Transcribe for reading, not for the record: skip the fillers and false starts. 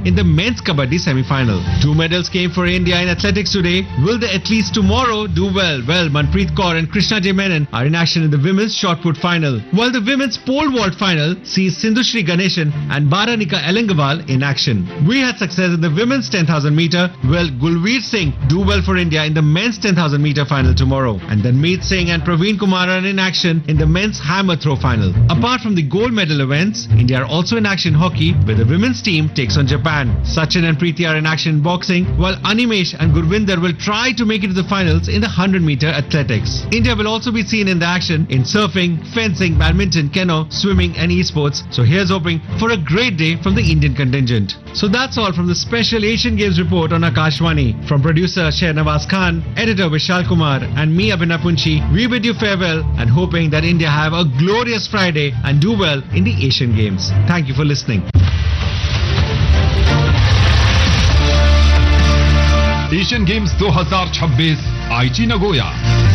in the men's kabaddi semi-final. 2 medals came for India in athletics today. Will the athletes tomorrow do well? Well, Manpreet Kaur and Krishna J. Menon are in action in the women's shot put final, while the women's pole vault final sees Sindhushri Ganeshan and Baranika Elangawal in action. We had success in the women's 10,000 meter. Will Gulveer Singh do well for India in the men's 10,000 meter final tomorrow? And then Meet Singh and Praveen Kumar are in action in the men's hammer throw final. Apart from the gold medal events, India are also in action in hockey, where the women's team takes on Japan. Sachin and Preeti are in action in boxing, while Animesh and Gurvinder will try to make it to the finals in the 100 meter athletics. India will also be seen in the action in surfing, fencing, badminton, keno, swimming and esports. So here's hoping for a great day from the Indian contingent. So that's all from the special Asian Games report on Akashvani. From producer Shahnawaz Khan, editor Vishal Kumar and me Abhinav Punchi, we bid you farewell and hoping that India have a glorious Friday and do well in the Asian Games. Thank you for listening. Asian games 2026 आईची Nagoya.